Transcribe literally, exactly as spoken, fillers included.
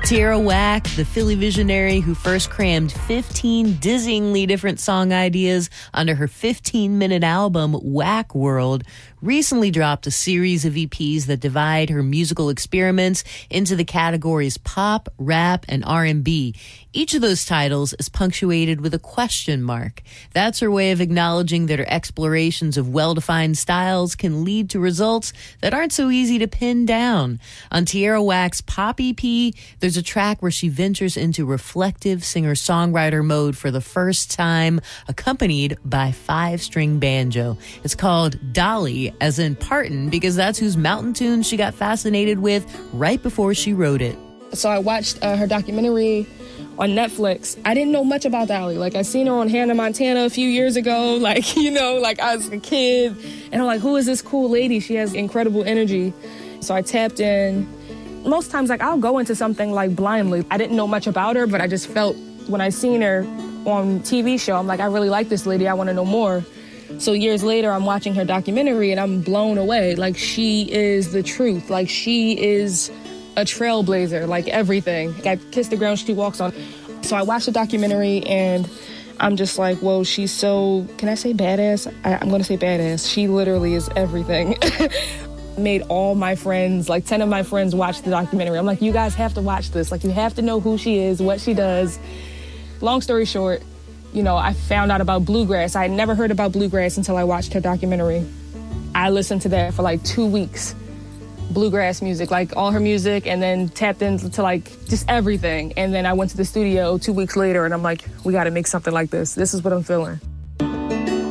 Tierra Whack, the Philly visionary who first crammed fifteen dizzyingly different song ideas onto her fifteen-minute album, Whack World, recently dropped a series of E Ps that divide her musical experiments into the categories pop, rap, and R and B. Each of those titles is punctuated with a question mark. That's her way of acknowledging that her explorations of well-defined styles can lead to results that aren't so easy to pin down. On Tierra Whack's Pop E P, there's a track where she ventures into reflective singer-songwriter mode for the first time, accompanied by five-string banjo. It's called Dolly, as in Parton, because that's whose mountain tunes she got fascinated with right before she wrote it. So I watched uh, her documentary on Netflix. I didn't know much about Dolly. Like, I seen her on Hannah Montana a few years ago, like, you know, like I was a kid. And I'm like, who is this cool lady? She has incredible energy. So I tapped in. Most times, like, I'll go into something, like, blindly. I didn't know much about her, but I just felt when I seen her on T V show, I'm like, I really like this lady. I want to know more. So years later, I'm watching her documentary, and I'm blown away. Like, she is the truth. Like, she is a trailblazer, like everything. I kiss the ground she walks on. So I watched the documentary, and I'm just like, whoa, she's so, can I say badass? I, I'm going to say badass. She literally is everything. Made all my friends, like ten of my friends, watch the documentary. I'm like, you guys have to watch this. Like, you have to know who she is, what she does. Long story short, you know, I found out about bluegrass. I had never heard about bluegrass until I watched her documentary. I listened to that for like two weeks. Bluegrass music, like all her music, and then tapped into like just everything. And then I went to the studio two weeks later, and I'm like, we got to make something like this. This is what I'm feeling.